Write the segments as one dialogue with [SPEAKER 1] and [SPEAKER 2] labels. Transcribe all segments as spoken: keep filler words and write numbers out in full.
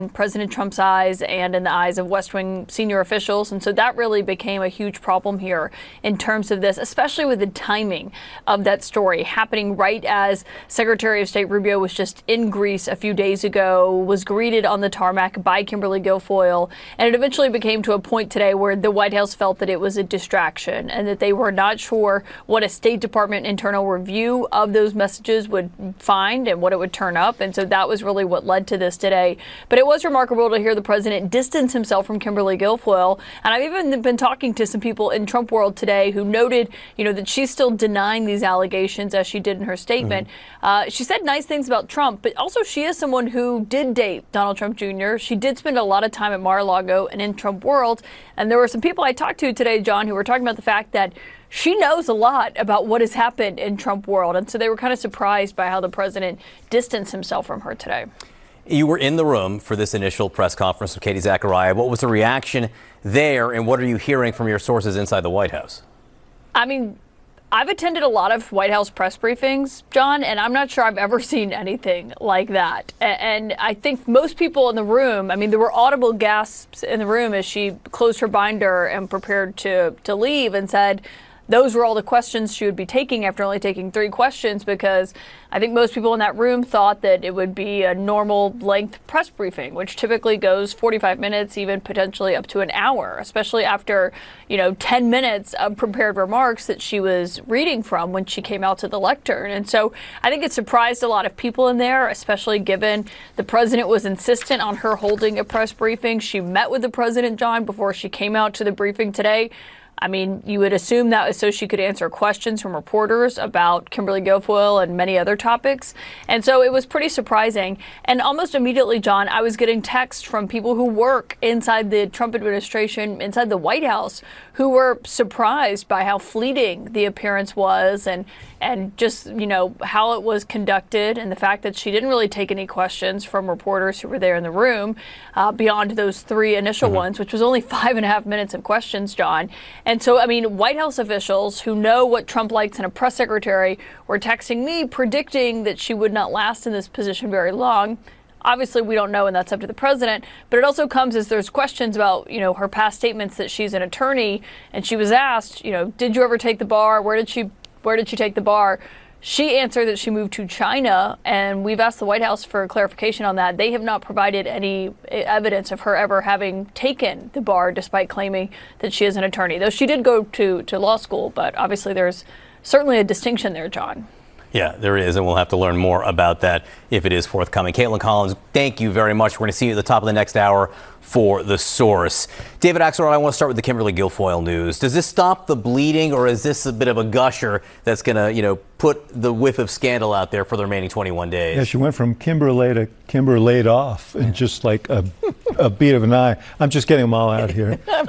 [SPEAKER 1] President Trump's eyes and in the eyes of West Wing senior officials. And so that really became a huge problem here in terms of this, especially with the timing of that story happening right as Secretary of State Rubio was just in Greece a few days ago, was greeted on the tarmac by Kimberly Guilfoyle. And it eventually became to a point today where the White House felt that it was a distraction and that they were not sure what a State Department internal review of those messages would find and what it would turn up. And so that was really what led to this today. But it was remarkable to hear the president distance himself from Kimberly Guilfoyle. And I've even been talking to some people in Trump world today who noted, you know, that she's still denying these allegations as she did in her statement. Mm-hmm. Uh, she said nice things about Trump, but also she is someone who did date Donald Trump Junior She did spend a lot of time at Mar-a-Lago and in Trump world. And there were some people I talked to today, John, who were talking about the fact that she knows a lot about what has happened in Trump world. And so they were kind of surprised by how the president distanced himself from her today.
[SPEAKER 2] You were in the room for this initial press conference with Katie Zachariah. What was the reaction there, and what are you hearing from your sources inside the White House?
[SPEAKER 1] I mean, I've attended a lot of White House press briefings, John, and I'm not sure I've ever seen anything like that. And I think most people in the room, I mean, there were audible gasps in the room as she closed her binder and prepared to, to leave and said, those were all the questions she would be taking after only taking three questions, because I think most people in that room thought that it would be a normal length press briefing, which typically goes forty-five minutes, even potentially up to an hour, especially after, you know, ten minutes of prepared remarks that she was reading from when she came out to the lectern. And so I think it surprised a lot of people in there, especially given the president was insistent on her holding a press briefing. She met with the president, John, before she came out to the briefing today. I mean, you would assume that was so she could answer questions from reporters about Kimberly Guilfoyle and many other topics. And so it was pretty surprising. And almost immediately, John, I was getting texts from people who work inside the Trump administration, inside the White House, who were surprised by how fleeting the appearance was and and just, you know, how it was conducted and the fact that she didn't really take any questions from reporters who were there in the room uh, beyond those three initial mm-hmm. ones, which was only five and a half minutes of questions, John. And so, I mean, White House officials who know what Trump likes in a press secretary were texting me predicting that she would not last in this position very long. Obviously, we don't know, and that's up to the president. But it also comes as there's questions about, you know, her past statements that she's an attorney. And she was asked, you know, did you ever take the bar? Where did she where did she take the bar? She answered that she moved to China, and we've asked the White House for clarification on that. They have not provided any evidence of her ever having taken the bar, despite claiming that she is an attorney, though she did go to, to law school. But obviously there's certainly a distinction there, John.
[SPEAKER 2] Yeah, there is, and we'll have to learn more about that if it is forthcoming. Caitlin Collins, thank you very much. We're going to see you at the top of the next hour for The Source. David Axelrod, I want to start with the Kimberly Guilfoyle news. Does this stop the bleeding, or is this a bit of a gusher that's going to, you know, put the whiff of scandal out there for the remaining twenty-one days?
[SPEAKER 3] Yeah, she went from Kimberly to Kimber laid off in just like a, a beat of an eye. I'm just getting them all out here. Um,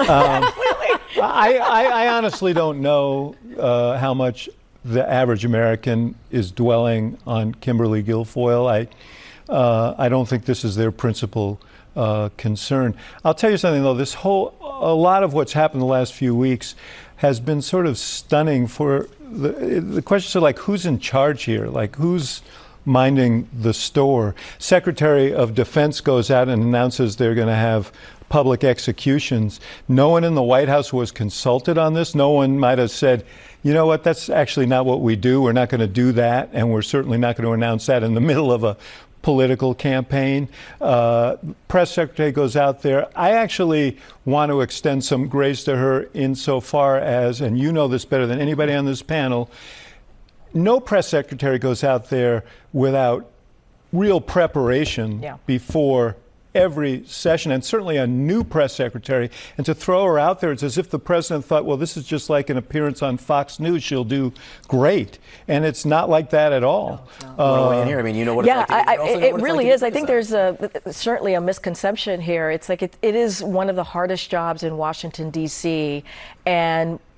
[SPEAKER 3] I, I, I honestly don't know uh, how much the average American is dwelling on Kimberly Guilfoyle. I, uh, I don't think this is their principal uh, concern. I'll tell you something, though. This whole, a lot of what's happened the last few weeks has been sort of stunning. For the, the questions are like, who's in charge here? Like, who's minding the store? Secretary of Defense goes out and announces they're going to have public executions. No one in the White House was consulted on this. No one might have said, you know what, that's actually not what we do. We're not going to do that, and we're certainly not going to announce that in the middle of a political campaign. Uh, press secretary goes out there. I actually want to extend some grace to her insofar as, and you know this better than anybody on this panel, no press secretary goes out there without real preparation yeah. before every session, and certainly a new press secretary. And to throw her out there, it's as if the president thought, well, this is just like an appearance on Fox News. She'll do great. And it's not like that at all.
[SPEAKER 2] No, no. Uh, in here. I mean, you know what
[SPEAKER 4] yeah,
[SPEAKER 2] it's like.
[SPEAKER 4] I, I, it really like is. I think there's a, certainly a misconception here. It's like it, it is one of the hardest jobs in Washington, D C, and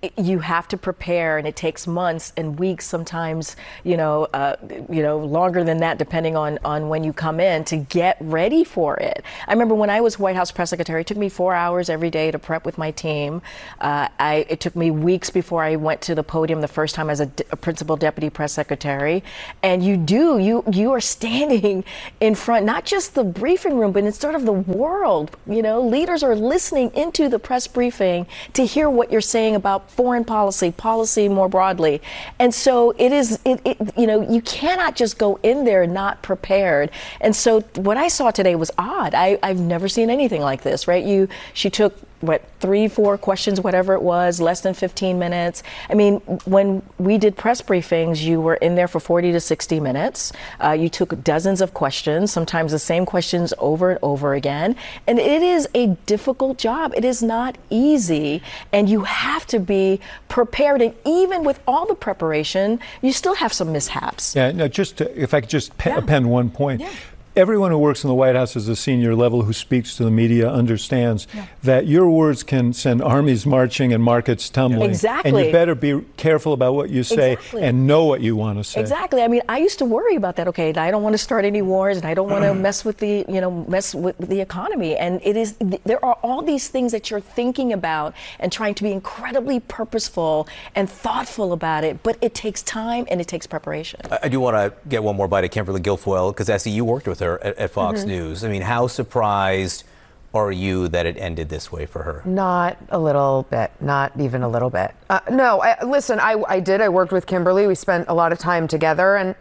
[SPEAKER 4] you have to prepare, and it takes months and weeks, sometimes, you know, uh, you know, longer than that, depending on, on when you come in, to get ready for it. I remember when I was White House press secretary, it took me four hours every day to prep with my team. Uh, I, it took me weeks before I went to the podium the first time as a, a principal deputy press secretary. And you do, you, you are standing in front, not just the briefing room, but in sort of the world. You know, leaders are listening into the press briefing to hear what you're saying about foreign policy, policy more broadly. And so it is, it, it, you know, you cannot just go in there not prepared. And so what I saw today was odd. I, I've never seen anything like this, right? You, she took, what, three, four questions, whatever it was, less than fifteen minutes. I mean, when we did press briefings, you were in there for forty to sixty minutes. Uh, you took dozens of questions, sometimes the same questions over and over again. And it is a difficult job. It is not easy. And you have to be prepared. And even with all the preparation, you still have some mishaps.
[SPEAKER 3] Yeah, no, just to, if I could just pe-
[SPEAKER 4] Yeah.
[SPEAKER 3] append one point.
[SPEAKER 4] Yeah.
[SPEAKER 3] Everyone who works in the White House as a senior level who speaks to the media understands
[SPEAKER 4] Yeah.
[SPEAKER 3] that your words can send armies marching and markets tumbling.
[SPEAKER 4] Exactly.
[SPEAKER 3] And you better be careful about what you say
[SPEAKER 4] Exactly.
[SPEAKER 3] and know what you want to say.
[SPEAKER 4] Exactly. I mean, I used to worry about that. Okay, I don't want to start any wars, and I don't want to mess with the, you know, mess with, with the economy. And it is, there are all these things that you're thinking about and trying to be incredibly purposeful and thoughtful about it. But it takes time and it takes preparation.
[SPEAKER 2] I, I do want to get one more bite at Kimberly Guilfoyle, because Essie, you worked with her at, at Fox
[SPEAKER 4] Mm-hmm.
[SPEAKER 2] News. I mean, how surprised are you that it ended this way for her?
[SPEAKER 5] Not a little bit, not even a little bit. Uh, no, I, listen, I, I did. I worked with Kimberly. We spent a lot of time together, and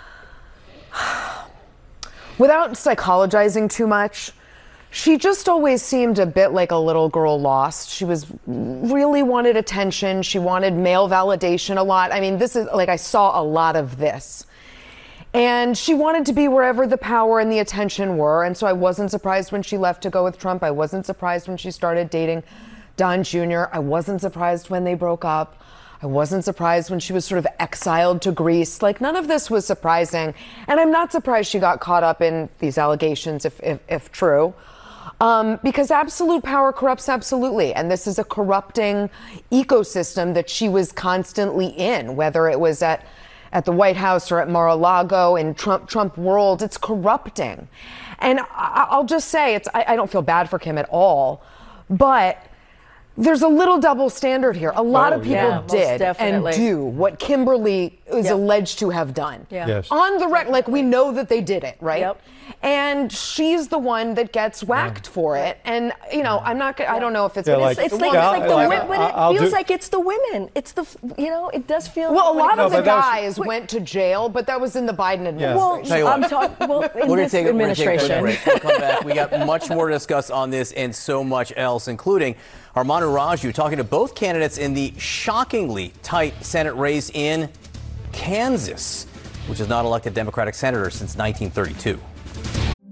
[SPEAKER 5] without psychologizing too much, she just always seemed a bit like a little girl lost. She was really wanted attention. She wanted male validation a lot. I mean, this is like, I saw a lot of this. And she wanted to be wherever the power and the attention were. And so I wasn't surprised when she left to go with Trump. I wasn't surprised when she started dating Don Junior I wasn't surprised when they broke up. I wasn't surprised when she was sort of exiled to Greece. Like, none of this was surprising. And I'm not surprised she got caught up in these allegations, if, if, if true. Um, because absolute power corrupts absolutely. And this is a corrupting ecosystem that she was constantly in, whether it was at at the White House or at Mar-a-Lago in Trump Trump world. It's corrupting. And I, I'll just say, it's I, I don't feel bad for Kim at all, but there's a little double standard here. A lot
[SPEAKER 3] Oh,
[SPEAKER 5] of people
[SPEAKER 4] yeah, most
[SPEAKER 5] did and
[SPEAKER 4] definitely.
[SPEAKER 5] do what Kimberly is
[SPEAKER 4] Yep.
[SPEAKER 5] alleged to have done.
[SPEAKER 4] Yeah.
[SPEAKER 3] Yes.
[SPEAKER 5] On the record, like, we know that they did it, right?
[SPEAKER 4] Yep.
[SPEAKER 5] And she's the one that gets whacked for it. And, you know, I'm not gonna, I don't know if it's,
[SPEAKER 3] Yeah,
[SPEAKER 5] it's,
[SPEAKER 3] like-
[SPEAKER 4] It's like,
[SPEAKER 3] Yeah,
[SPEAKER 4] it's like the
[SPEAKER 3] I-
[SPEAKER 4] women, but
[SPEAKER 3] I- I'll
[SPEAKER 4] it feels
[SPEAKER 3] do-
[SPEAKER 4] like it's the women. It's the, you know, it does feel.
[SPEAKER 5] well, a
[SPEAKER 4] like
[SPEAKER 5] lot
[SPEAKER 3] No,
[SPEAKER 5] of the
[SPEAKER 3] but that's-
[SPEAKER 5] guys went to jail, but that was in the Biden administration.
[SPEAKER 4] Well,
[SPEAKER 2] Tell you what.
[SPEAKER 4] I'm talking. Well, in
[SPEAKER 2] We're going
[SPEAKER 4] this
[SPEAKER 2] to take, a- we're gonna take a quick
[SPEAKER 4] administration.
[SPEAKER 2] break. We'll come back. We got much more to discuss on this and so much else, including Armando Raju talking to both candidates in the shockingly tight Senate race in Kansas, which has not elected Democratic senators since nineteen thirty-two.